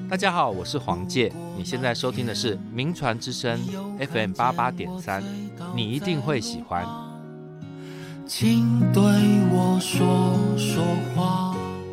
大家好，我是黄介，你现在收听的是名传之声 FM 88.3，你一定会喜欢。 请对我说说话。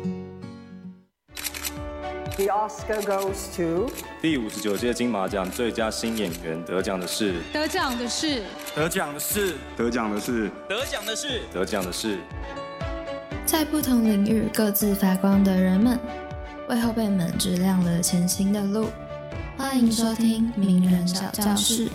The Oscar goes to 第59届金马奖最佳新演员得奖的是， 得奖的是， 得奖的是， 得奖的是， 得奖的是，得奖的是。 在不同领域各自发光的人们，为后辈们指亮了前行的路。欢迎收听名人小教室。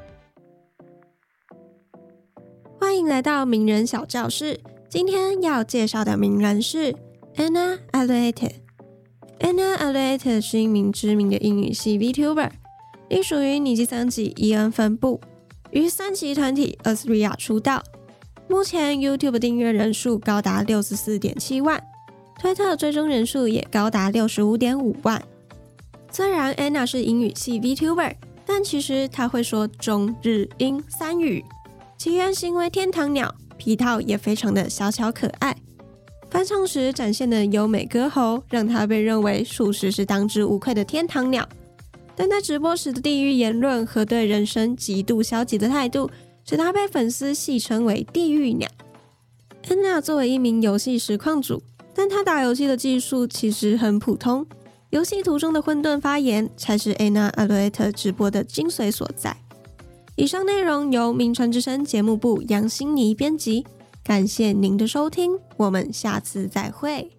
欢迎来到名人小教室。今天要介绍的名人是 Anna Aluete。Anna Aluete 是一名知名的英语系 VTuber， 隶属于尼基桑吉伊恩分部，于三级团体 Athrea 出道。目前 YouTube 订阅人数高达 64.7 万，推特追踪人数也高达 65.5 万。虽然 Anna 是英语系 VTuber， 但其实她会说中日英三语，其原型为天堂鸟，皮套也非常的小巧可爱。翻唱时展现的优美歌喉，让她被认为属实是当之无愧的天堂鸟。但在直播时的地狱言论和对人生极度消极的态度，使她被粉丝戏称为地狱鸟。Anna 作为一名游戏实况主，但她打游戏的技术其实很普通，游戏途中的混沌发言才是 Anna Aluete 直播的精髓所在。以上内容由名传之声节目部杨欣妮编辑，感谢您的收听，我们下次再会。